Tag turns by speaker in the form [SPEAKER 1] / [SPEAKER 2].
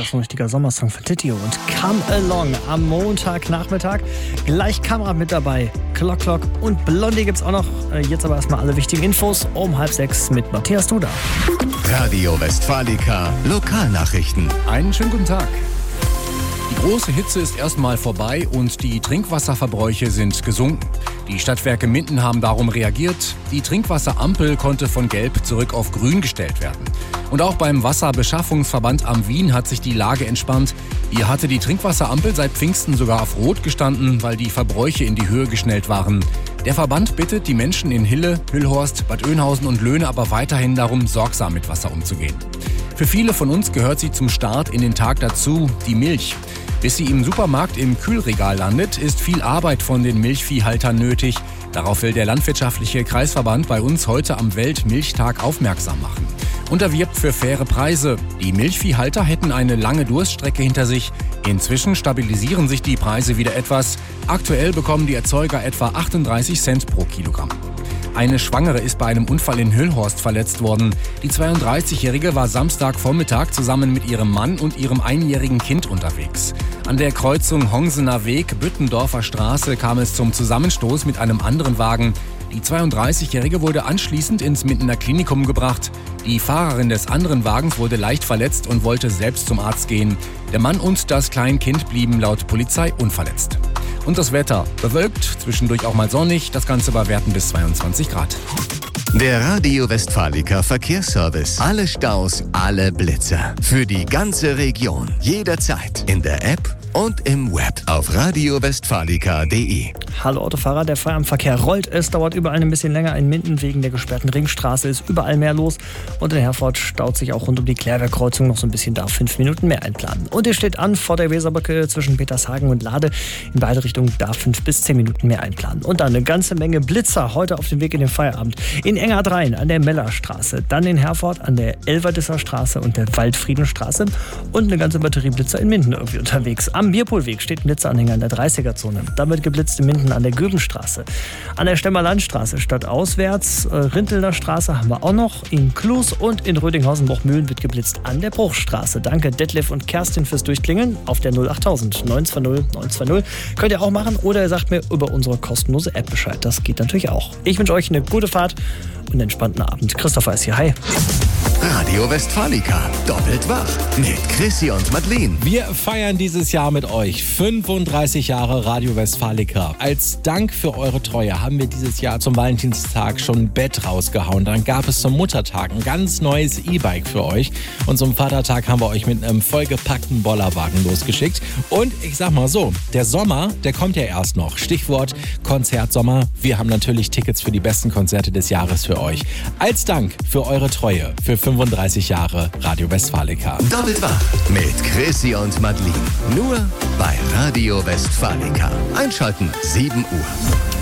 [SPEAKER 1] schon ein richtiger Sommersong von Titio und Come Along am Montagnachmittag. Gleich Kamera mit dabei, Clock und Blondie gibt's auch noch. Jetzt aber erstmal alle wichtigen Infos um 5:30 mit Matthias Duda.
[SPEAKER 2] Radio Westfalica Lokalnachrichten.
[SPEAKER 3] Einen schönen guten Tag. Die große Hitze ist erstmal vorbei und die Trinkwasserverbräuche sind gesunken. Die Stadtwerke Minden haben darum reagiert. Die Trinkwasserampel konnte von Gelb zurück auf Grün gestellt werden. Und auch beim Wasserbeschaffungsverband am Wien hat sich die Lage entspannt. Hier hatte die Trinkwasserampel seit Pfingsten sogar auf Rot gestanden, weil die Verbräuche in die Höhe geschnellt waren. Der Verband bittet die Menschen in Hille, Hüllhorst, Bad Oeynhausen und Löhne aber weiterhin darum, sorgsam mit Wasser umzugehen. Für viele von uns gehört sie zum Start in den Tag dazu, die Milch. Bis sie im Supermarkt im Kühlregal landet, ist viel Arbeit von den Milchviehhaltern nötig. Darauf will der Landwirtschaftliche Kreisverband bei uns heute am Weltmilchtag aufmerksam machen. Und er wirbt für faire Preise. Die Milchviehhalter hätten eine lange Durststrecke hinter sich. Inzwischen stabilisieren sich die Preise wieder etwas. Aktuell bekommen die Erzeuger etwa 38 Cent pro Kilogramm. Eine Schwangere ist bei einem Unfall in Hüllhorst verletzt worden. Die 32-Jährige war Samstagvormittag zusammen mit ihrem Mann und ihrem einjährigen Kind unterwegs. An der Kreuzung Hongsener Weg, Büttendorfer Straße kam es zum Zusammenstoß mit einem anderen Wagen. Die 32-Jährige wurde anschließend ins Mindener Klinikum gebracht. Die Fahrerin des anderen Wagens wurde leicht verletzt und wollte selbst zum Arzt gehen. Der Mann und das Kleinkind blieben laut Polizei unverletzt. Und das Wetter bewölkt, zwischendurch auch mal sonnig, das Ganze bei Werten bis 22 Grad.
[SPEAKER 2] Der Radio Westfalica Verkehrsservice. Alle Staus, alle Blitzer. Für die ganze Region. Jederzeit. In der App und im Web. Auf radiowestfalica.de.
[SPEAKER 1] Hallo Autofahrer, der Feierabendverkehr rollt. Es dauert überall ein bisschen länger. In Minden wegen der gesperrten Ringstraße ist überall mehr los. Und in Herford staut sich auch rund um die Klärwerkkreuzung noch so ein bisschen, darf 5 Minuten mehr einplanen. Und ihr steht an vor der Weserbrücke zwischen Petershagen und Lade. In beide Richtungen darf 5 bis 10 Minuten mehr einplanen. Und dann eine ganze Menge Blitzer heute auf dem Weg in den Feierabend. In Engadrein an der Mellerstraße, dann in Herford an der Elverdisser Straße und der Waldfriedenstraße und eine ganze Batterie Blitzer in Minden irgendwie unterwegs. Am Bierpoolweg steht ein Blitzeranhänger in der 30er-Zone. Dann wird geblitzt in Minden an der Göbenstraße. An der Stemmer-Landstraße stadtauswärts, Rintelner Straße haben wir auch noch. In Klus und in Rödinghausen-Bochmühlen wird geblitzt an der Bruchstraße. Danke Detlef und Kerstin fürs Durchklingeln auf der 08000 920 920. Könnt ihr auch machen oder ihr sagt mir über unsere kostenlose App Bescheid. Das geht natürlich auch. Ich wünsche euch eine gute Fahrt und einen entspannten Abend. Christopher ist hier. Hi.
[SPEAKER 2] Radio Westfalica. Doppelt wach. Mit Chrissy und Madeleine.
[SPEAKER 4] Wir feiern dieses Jahr mit euch 35 Jahre Radio Westfalica. Als Dank für eure Treue haben wir dieses Jahr zum Valentinstag schon ein Bett rausgehauen. Dann gab es zum Muttertag ein ganz neues E-Bike für euch. Und zum Vatertag haben wir euch mit einem vollgepackten Bollerwagen losgeschickt. Und ich sag mal so, der Sommer, der kommt ja erst noch. Stichwort Konzertsommer. Wir haben natürlich Tickets für die besten Konzerte des Jahres für euch. Als Dank für eure Treue, für 35 Jahre Radio Westfalica.
[SPEAKER 2] Doppelt wach mit Chrissy und Madeleine. Nur bei Radio Westfalica. Einschalten 7 Uhr.